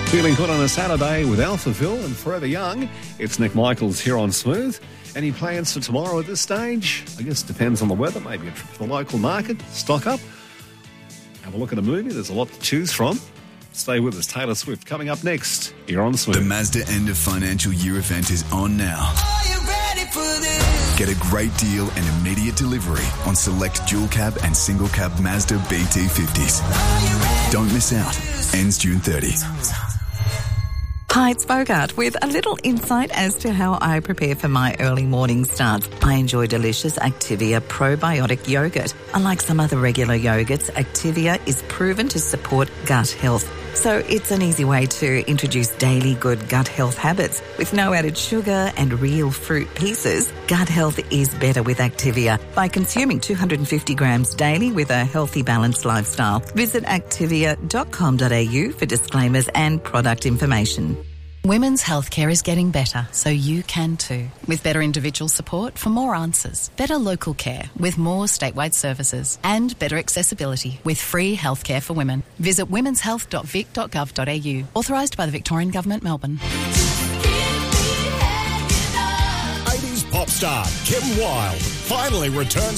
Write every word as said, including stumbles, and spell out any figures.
Feeling good on a Saturday with Alphaville and Forever Young. It's Nick Michaels here on Smooth. Any plans for tomorrow at this stage? I guess it depends on the weather. Maybe a trip to the local market, stock up, have a look at a movie. There's a lot to choose from. Stay with us. Taylor Swift coming up next here on Smooth. The Mazda end of financial year event is on now. Are you ready for this? Get a great deal and immediate delivery on select dual cab and single cab Mazda B T fifties. Don't miss out. Ends June thirtieth. Hi, it's Bogart with a little insight as to how I prepare for my early morning starts. I enjoy delicious Activia probiotic yogurt. Unlike some other regular yogurts, Activia is proven to support gut health. So it's an easy way to introduce daily good gut health habits. With no added sugar and real fruit pieces, gut health is better with Activia by consuming two hundred fifty grams daily with a healthy, balanced lifestyle. Visit activia dot com dot a u for disclaimers and product information. Women's healthcare is getting better, so you can too. With better individual support for more answers, better local care with more statewide services, and better accessibility with free healthcare for women. Visit womens health dot vic dot gov dot a u. Authorised by the Victorian Government, Melbourne. eighties pop star Kim Wilde finally returns